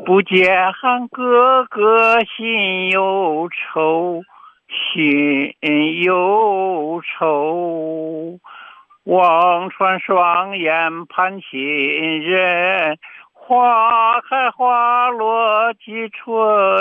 不见哥哥心忧愁，心忧愁。望穿双眼盼亲人，花开花落几春。